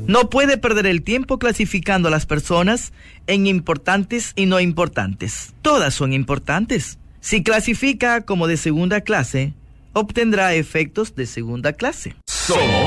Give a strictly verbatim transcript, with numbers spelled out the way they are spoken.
No puede perder el tiempo clasificando a las personas en importantes y no importantes. Todas son importantes. Si clasifica como de segunda clase, obtendrá efectos de segunda clase. Somos